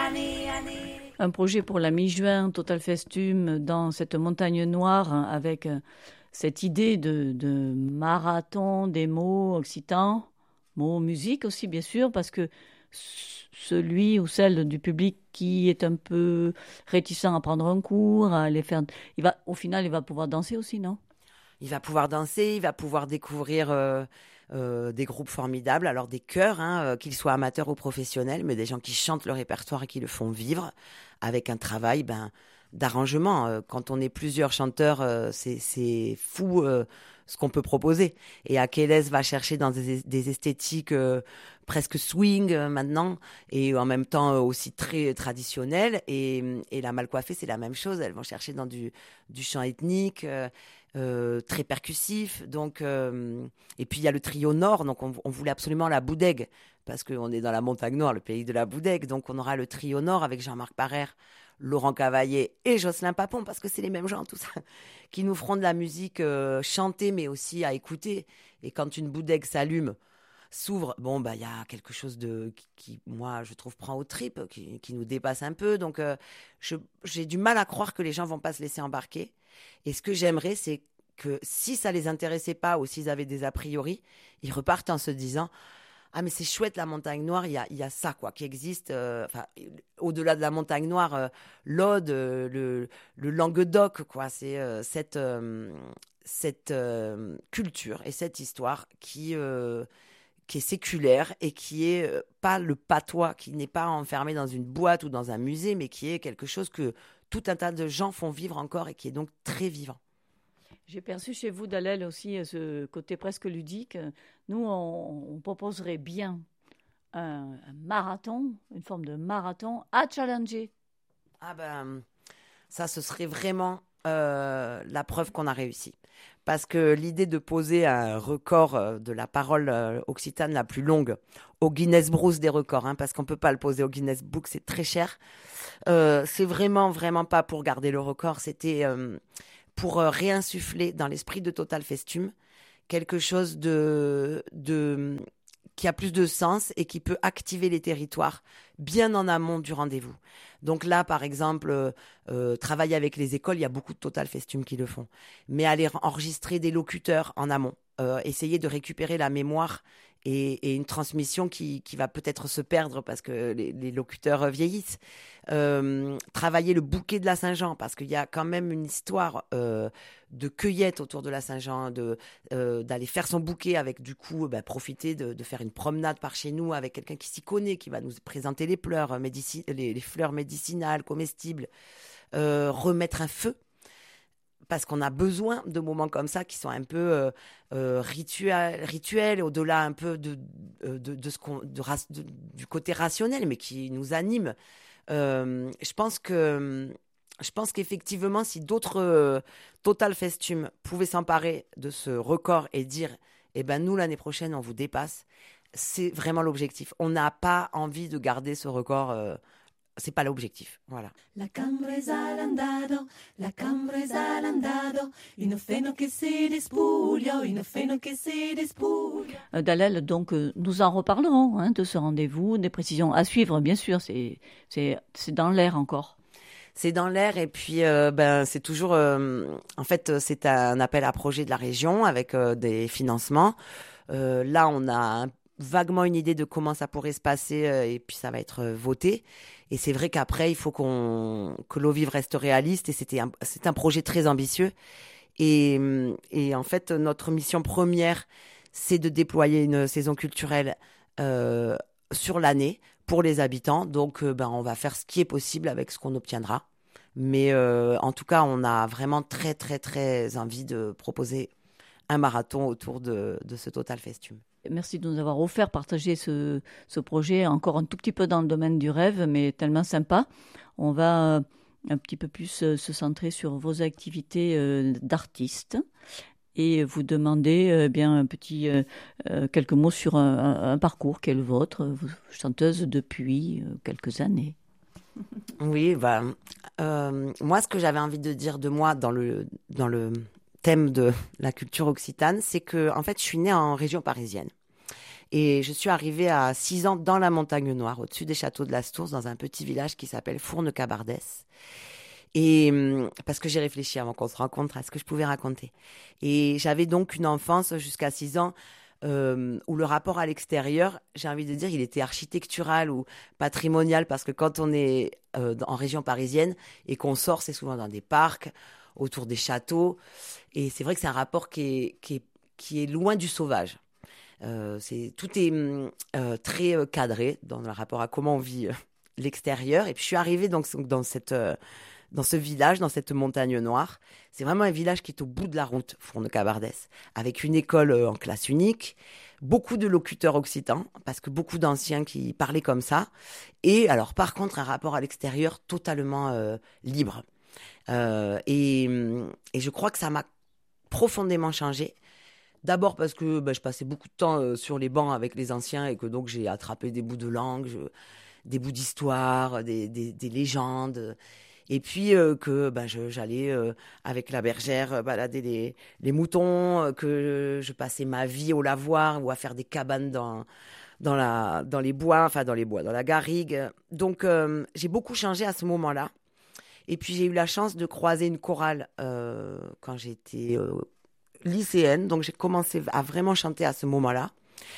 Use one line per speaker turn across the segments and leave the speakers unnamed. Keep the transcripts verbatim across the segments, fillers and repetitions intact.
Un projet pour la mi-juin, Total Festume, dans cette montagne noire, avec cette idée de, de marathon des mots occitans, mots musique aussi bien sûr, parce que celui ou celle du public qui est un peu réticent à prendre un cours, à aller faire, il va, au final, il va pouvoir danser aussi, non?
Il va pouvoir danser, il va pouvoir découvrir euh, euh, des groupes formidables, alors des chœurs, hein, euh, qu'ils soient amateurs ou professionnels, mais des gens qui chantent le répertoire et qui le font vivre avec un travail ben, d'arrangement. Euh, quand on est plusieurs chanteurs, euh, c'est, c'est fou euh, ce qu'on peut proposer. Et Akeles va chercher dans des, des esthétiques euh, presque swing euh, maintenant, et en même temps euh, aussi très traditionnelles. Et, et la Malcoiffée, c'est la même chose. Elles vont chercher dans du, du chant ethnique. Euh, Euh, très percussif, donc euh, et puis il y a le trio Nord, donc on, on voulait absolument la Boudègue parce qu'on est dans la montagne noire, le pays de la Boudègue, donc on aura le trio Nord avec Jean-Marc Barrère, Laurent Cavaillé et Jocelyn Papon, parce que c'est les mêmes gens tout ça, qui nous feront de la musique euh, chantée mais aussi à écouter. Et quand une Boudègue s'allume, s'ouvre, bon bah il y a quelque chose de qui, qui, moi je trouve prend aux tripes, qui, qui nous dépasse un peu, donc euh, je, j'ai du mal à croire que les gens vont pas se laisser embarquer. Et ce que j'aimerais, c'est que si ça les intéressait pas ou s'ils avaient des a priori, ils repartent en se disant ah mais c'est chouette la montagne noire, il y a, il y a ça quoi qui existe. Euh, enfin, au-delà de la montagne noire, euh, l'Aude, euh, le, le Languedoc quoi, c'est euh, cette euh, cette euh, culture et cette histoire qui euh, qui est séculaire et qui est euh, pas le patois, qui n'est pas enfermé dans une boîte ou dans un musée, mais qui est quelque chose que tout un tas de gens font vivre encore et qui est donc très vivant.
J'ai perçu chez vous, Dalel, aussi ce côté presque ludique. Nous, on, on proposerait bien un, un marathon, une forme de marathon à challenger.
Ah ben, ça, ce serait vraiment euh, la preuve qu'on a réussi. Parce que l'idée de poser un record euh, de la parole euh, occitane la plus longue au Guinness Brousse des records, hein, parce qu'on ne peut pas le poser au Guinness Book, c'est très cher. Euh, c'est vraiment, vraiment pas pour garder le record. C'était euh, pour euh, réinsuffler dans l'esprit de Total Festume quelque chose de, de, qui a plus de sens et qui peut activer les territoires bien en amont du rendez-vous. Donc là, par exemple, euh, euh, travailler avec les écoles, il y a beaucoup de Total Festume qui le font. Mais aller enregistrer des locuteurs en amont, euh, essayer de récupérer la mémoire et, et une transmission qui, qui va peut-être se perdre parce que les, les locuteurs vieillissent. Euh, travailler le bouquet de la Saint-Jean parce qu'il y a quand même une histoire euh, de cueillette autour de la Saint-Jean, de, euh, d'aller faire son bouquet avec du coup bah, profiter de, de faire une promenade par chez nous avec quelqu'un qui s'y connaît, qui va nous présenter les fleurs, médici- les, les fleurs médicinales, comestibles, euh, remettre un feu. Parce qu'on a besoin de moments comme ça qui sont un peu euh, euh, rituels, rituels, au-delà un peu de, de, de, de ce qu'on, de, de, du côté rationnel, mais qui nous anime. Euh, je pense que je pense qu'effectivement, si d'autres euh, Total Festume pouvaient s'emparer de ce record et dire, eh ben nous l'année prochaine on vous dépasse, c'est vraiment l'objectif. On n'a pas envie de garder ce record. Euh, c'est pas l'objectif, voilà.
La Cambresa l'andado, la Cambresa l'andado, une feno che si despuglia, une feno che si despuglia.
Euh, Dalel, donc euh, nous en reparlerons hein, de ce rendez-vous, des précisions à suivre, bien sûr, c'est, c'est, c'est dans l'air encore.
C'est dans l'air et puis euh, ben c'est toujours euh, en fait c'est un appel à projet de la région avec euh, des financements. Euh, là on a un, vaguement une idée de comment ça pourrait se passer euh, et puis ça va être euh, voté. Et c'est vrai qu'après il faut qu'on que l'eau vive reste réaliste et c'était un, c'est un projet très ambitieux et, et en fait notre mission première c'est de déployer une saison culturelle euh, sur l'année pour les habitants. Donc, euh, ben, on va faire ce qui est possible avec ce qu'on obtiendra. Mais euh, en tout cas, on a vraiment très, très, très envie de proposer un marathon autour de, de ce Total Festume.
Merci de nous avoir offert, partagé ce, ce projet, encore un tout petit peu dans le domaine du rêve, mais tellement sympa. On va euh, un petit peu plus euh, se centrer sur vos activités euh, d'artistes et vous demander euh, bien un petit euh, euh, quelques mots sur un, un, un parcours qui est le vôtre, vous, chanteuse depuis euh, quelques années.
Oui, bah, euh, moi, ce que j'avais envie de dire de moi dans le, dans le thème de la culture occitane, c'est que en fait, je suis née en région parisienne. Et je suis arrivée à six ans dans la Montagne Noire, au-dessus des châteaux de l'Astours, dans un petit village qui s'appelle Fournes-Cabardès. Et parce que j'ai réfléchi avant qu'on se rencontre à ce que je pouvais raconter. Et j'avais donc une enfance jusqu'à six ans euh, où le rapport à l'extérieur, j'ai envie de dire, il était architectural ou patrimonial, parce que quand on est euh, en région parisienne et qu'on sort, c'est souvent dans des parcs, autour des châteaux. Et c'est vrai que c'est un rapport qui est, qui est, qui est loin du sauvage. Euh, c'est, tout est euh, très euh, cadré dans le rapport à comment on vit euh, l'extérieur. Et puis je suis arrivée donc, dans cette... Euh, dans ce village, dans cette montagne noire. C'est vraiment un village qui est au bout de la route, Fournes-Cabardès, avec une école en classe unique, beaucoup de locuteurs occitans, parce que beaucoup d'anciens qui parlaient comme ça. Et alors, par contre, un rapport à l'extérieur totalement euh, libre. Euh, et, et je crois que ça m'a profondément changé. D'abord parce que bah, je passais beaucoup de temps euh, sur les bancs avec les anciens et que donc j'ai attrapé des bouts de langue, je, des bouts d'histoire, des, des, des légendes. Et puis euh, que ben, je, j'allais euh, avec la bergère euh, balader les, les moutons, euh, que je passais ma vie au lavoir ou à faire des cabanes dans, dans, la, dans les bois, enfin dans les bois, dans la garrigue. Donc euh, j'ai beaucoup changé à ce moment-là. Et puis j'ai eu la chance de croiser une chorale euh, quand j'étais euh, lycéenne. Donc j'ai commencé à vraiment chanter à ce moment-là.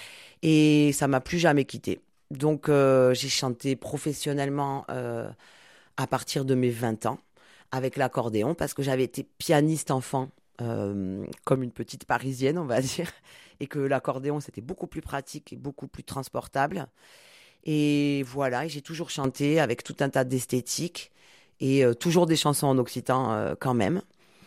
Et ça m'a plus jamais quittée. Donc euh, j'ai chanté professionnellement euh, à partir de mes vingt ans, avec l'accordéon, parce que j'avais été pianiste enfant, euh, comme une petite Parisienne, on va dire, et que l'accordéon, c'était beaucoup plus pratique et beaucoup plus transportable. Et voilà, et j'ai toujours chanté avec tout un tas d'esthétiques, et euh, toujours des chansons en occitan euh, quand même.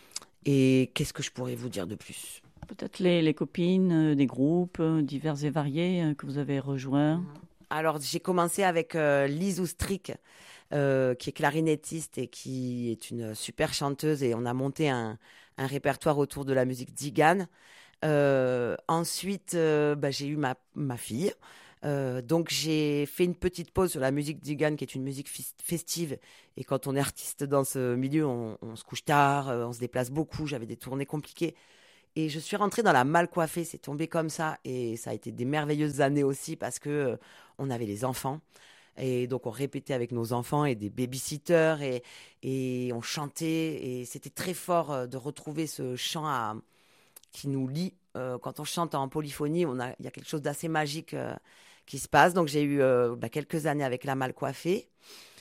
Et qu'est-ce que je pourrais vous dire de plus ?
Peut-être les, les copines, euh, des groupes euh, divers et variés euh, que vous avez rejoints.
Alors, j'ai commencé avec euh, Lise Oustric, Euh, qui est clarinettiste et qui est une super chanteuse, et on a monté un, un répertoire autour de la musique tzigane. Euh, ensuite, euh, bah, j'ai eu ma, ma fille. Euh, donc, j'ai fait une petite pause sur la musique tzigane, qui est une musique festive. Et quand on est artiste dans ce milieu, on, on se couche tard, euh, on se déplace beaucoup. J'avais des tournées compliquées. Et je suis rentrée dans la mal coiffée, c'est tombé comme ça. Et ça a été des merveilleuses années aussi, parce que euh, on avait les enfants. Et donc, on répétait avec nos enfants et des babysitters et, et on chantait. Et c'était très fort euh, de retrouver ce chant à, qui nous lie. Euh, quand on chante en polyphonie, on a, il y a quelque chose d'assez magique euh, qui se passe. Donc, j'ai eu euh, bah, quelques années avec la mal coiffée.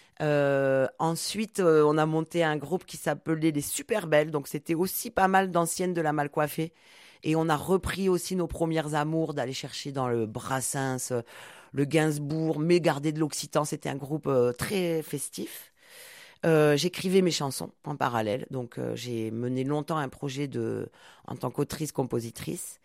Euh, ensuite, euh, on a monté un groupe qui s'appelait Les Super Belles. Donc, c'était aussi pas mal d'anciennes de la mal coiffée. Et on a repris aussi nos premières amours, d'aller chercher dans le Brassens, le Gainsbourg, mais garder de l'occitan. C'était un groupe euh, très festif. Euh, j'écrivais mes chansons en parallèle. Donc, euh, j'ai mené longtemps un projet de, en tant qu'autrice-compositrice.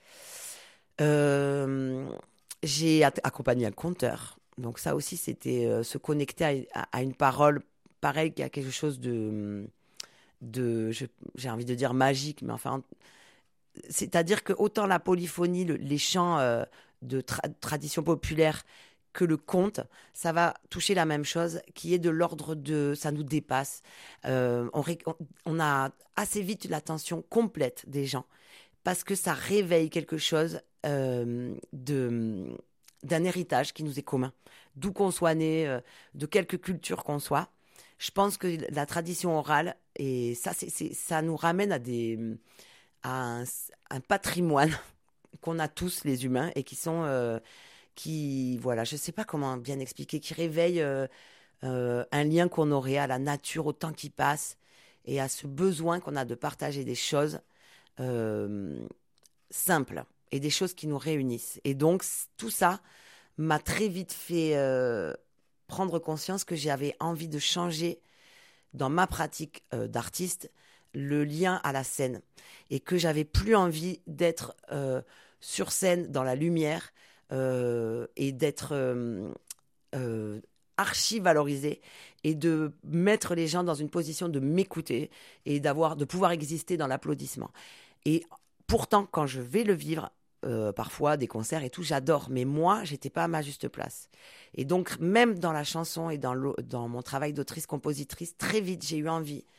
Euh, j'ai at- accompagné un conteur. Donc, ça aussi, c'était euh, se connecter à, à, à une parole, pareil, qui a quelque chose de, de je, j'ai envie de dire magique, mais enfin... C'est-à-dire que autant la polyphonie, le, les chants euh, de tra- tradition populaire que le conte, ça va toucher la même chose, qui est de l'ordre de... Ça nous dépasse. Euh, on, ré- on, on a assez vite l'attention complète des gens, parce que ça réveille quelque chose euh, de, d'un héritage qui nous est commun. D'où qu'on soit né, euh, de quelque culture qu'on soit. Je pense que la tradition orale, et ça, c'est, c'est, ça nous ramène à des... à un, un patrimoine qu'on a tous les humains et qui sont euh, qui voilà je sais pas comment bien expliquer, qui réveillent euh, euh, un lien qu'on aurait à la nature, au temps qui passe, et à ce besoin qu'on a de partager des choses euh, simples et des choses qui nous réunissent. Et donc tout ça m'a très vite fait euh, prendre conscience que j'avais envie de changer dans ma pratique euh, d'artiste le lien à la scène, et que j'avais plus envie d'être euh, sur scène dans la lumière euh, et d'être euh, euh, archi valorisée, et de mettre les gens dans une position de m'écouter et d'avoir, de pouvoir exister dans l'applaudissement. Et pourtant, quand je vais le vivre, euh, parfois des concerts et tout, j'adore, mais moi, j'étais pas à ma juste place. Et donc, même dans la chanson et dans, dans mon travail d'autrice-compositrice, très vite, j'ai eu envie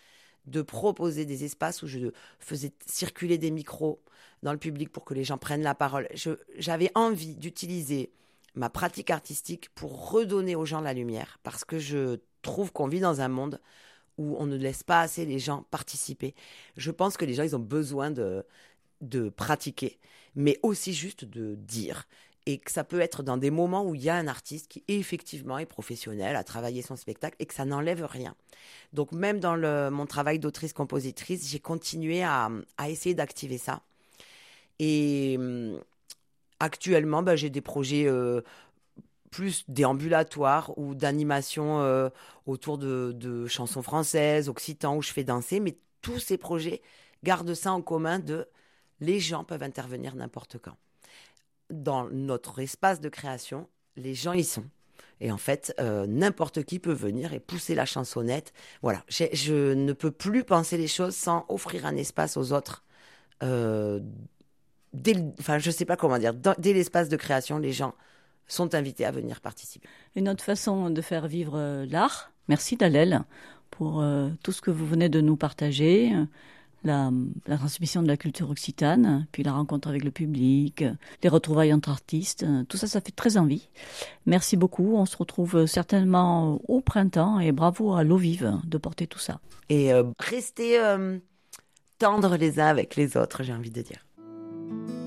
de proposer des espaces où je faisais circuler des micros dans le public pour que les gens prennent la parole. Je, j'avais envie d'utiliser ma pratique artistique pour redonner aux gens la lumière, parce que je trouve qu'on vit dans un monde où on ne laisse pas assez les gens participer. Je pense que les gens, ils ont besoin de, de pratiquer, mais aussi juste de dire. Et que ça peut être dans des moments où il y a un artiste qui effectivement est professionnel, a travaillé son spectacle et que ça n'enlève rien. Donc même dans le, mon travail d'autrice-compositrice, j'ai continué à, à essayer d'activer ça. Et euh, actuellement, bah, j'ai des projets euh, plus déambulatoires ou d'animation euh, autour de, de chansons françaises, occitan, où je fais danser. Mais tous ces projets gardent ça en commun de les gens peuvent intervenir n'importe quand. Dans notre espace de création, les gens y sont. Et en fait, euh, n'importe qui peut venir et pousser la chansonnette. Voilà, je, je ne peux plus penser les choses sans offrir un espace aux autres. Euh, dès le, enfin, je ne sais pas comment dire. Dans, dès l'espace de création, les gens sont invités à venir participer.
Une autre façon de faire vivre euh, l'art. Merci Dalel pour euh, tout ce que vous venez de nous partager. La, la transmission de la culture occitane, puis la rencontre avec le public, les retrouvailles entre artistes, tout ça, ça fait très envie. Merci beaucoup, on se retrouve certainement au printemps et bravo à l'eau vive de porter tout ça.
Et euh, restez euh, tendres les uns avec les autres, j'ai envie de dire.